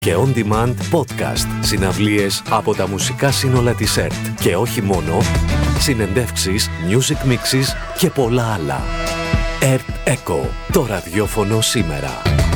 και on demand podcast, συναυλίες από τα μουσικά σύνολα της ΕΡΤ και όχι μόνο, συνεντεύξεις, music mixes και πολλά άλλα. ΕΡΤ Echo, το ραδιόφωνο σήμερα.